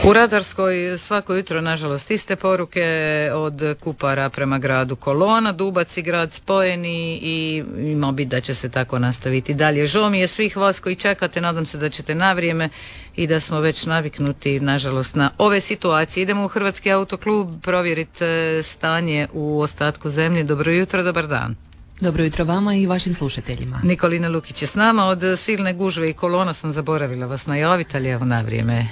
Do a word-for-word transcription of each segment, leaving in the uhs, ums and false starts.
U Radarskoj svako jutro, nažalost, iste poruke od Kupara prema gradu Kolona, Dubac i grad spojeni i ima biti da će se tako nastaviti dalje. Žao mi je svih vas koji čekate, nadam se da ćete na vrijeme i da smo već naviknuti, nažalost, na ove situacije. Idemo u Hrvatski autoklub provjeriti stanje u ostatku zemlje. Dobro jutro, dobar dan. Dobro jutro vama i vašim slušateljima. Nikolina Lukić je s nama. Od silne gužve i kolona sam zaboravila vas najaviti, ali evo na vrijeme.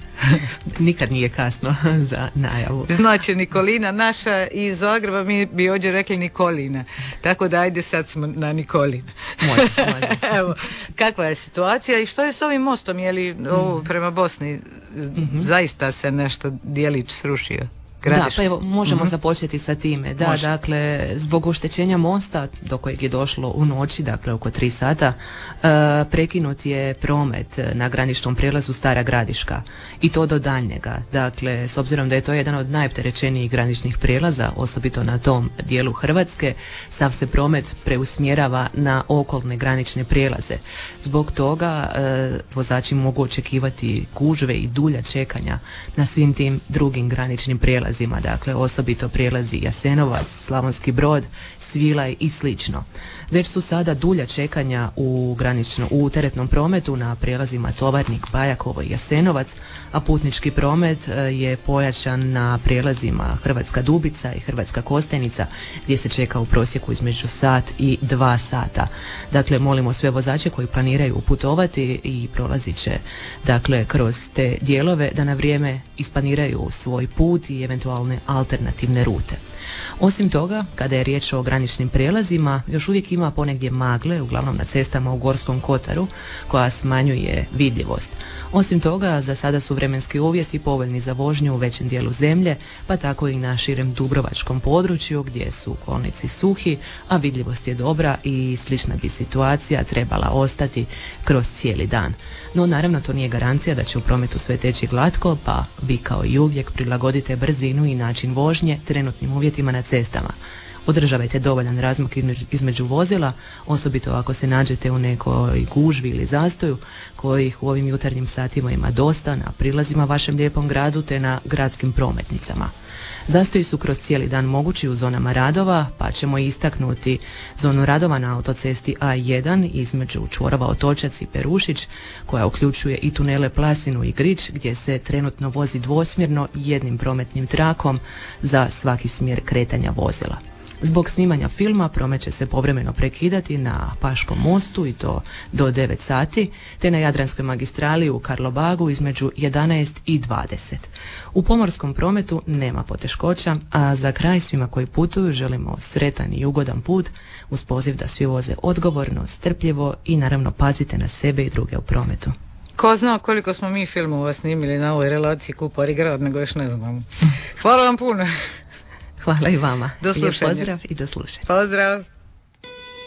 Nikad nije kasno za najavu. Znači Nikolina naša iz Zagreba, mi bi ovdje rekli Nikolina. Tako da ajde sad smo na Nikolina. Može, može. Evo, kakva je situacija i što je s ovim mostom? Je li ovo prema Bosni mm-hmm. zaista se nešto dijelić srušio? Gradiš? Da, pa evo, možemo uh-huh. započeti sa time. Da, Može. dakle, zbog oštećenja mosta, do kojeg je došlo u noći, dakle oko tri sata, uh, prekinut je promet na graničnom prijelazu Stara Gradiška. I to do daljnjega. Dakle, s obzirom da je to jedan od najopterećenijih graničnih prijelaza, osobito na tom dijelu Hrvatske, sav se promet preusmjerava na okolne granične prijelaze. Zbog toga uh, vozači mogu očekivati gužve i dulja čekanja na svim tim drugim graničnim prijelazima. Dakle, osobito prijelazi Jasenovac, Slavonski Brod, Svilaj i slično. Već su sada dulja čekanja u granično, u teretnom prometu na prijelazima Tovarnik, Bajakovo i Jasenovac, a putnički promet je pojačan na prijelazima Hrvatska Dubica i Hrvatska Kostajnica, gdje se čeka u prosjeku između sat i dva sata. Dakle, molimo sve vozače koji planiraju putovati i prolazit će, dakle, kroz te dijelove da na vrijeme isplaniraju svoj put i eventualne alternativne rute. Osim toga, kada je riječ o graničnim prijelazima, još uvijek ima ponegdje magle, uglavnom na cestama u Gorskom Kotaru, koja smanjuje vidljivost. Osim toga, za sada su vremenski uvjeti povoljni za vožnju u većem dijelu zemlje, pa tako i na širem dubrovačkom području, gdje su kolnici suhi, a vidljivost je dobra i slična bi situacija trebala ostati kroz cijeli dan. No, naravno, to nije garancija da će u prometu sve teći glatko, pa vi kao i uvijek prilagodite brzinu i način vožnje trenutnim uvjetima na cestama. Održavajte dovoljan razmak između vozila, osobito ako se nađete u nekoj gužvi ili zastoju, kojih u ovim jutarnjim satima ima dosta na prilazima vašem lijepom gradu te na gradskim prometnicama. Zastoji su kroz cijeli dan mogući u zonama radova, pa ćemo istaknuti zonu radova na autocesti A jedan između čvorova Otočac i Perušić, koja uključuje i tunele Plasinu i Grič, gdje se trenutno vozi dvosmjerno jednim prometnim trakom za svaki smjer kretanja vozila. Zbog snimanja filma promet će se povremeno prekidati na Paškom mostu i to do devet sati, te na Jadranskoj magistrali u Karlobagu između jedanaest i dvadeset. U pomorskom prometu nema poteškoća, a za kraj svima koji putuju želimo sretan i ugodan put uz poziv da svi voze odgovorno, strpljivo i naravno pazite na sebe i druge u prometu. Ko zna koliko smo mi filmova snimili na ovoj relaciji Kupar i grad, nego još ne znamo. Hvala vam puno. Hvala i vama. Do slušanja. Pozdrav i do slušanja. Pozdrav.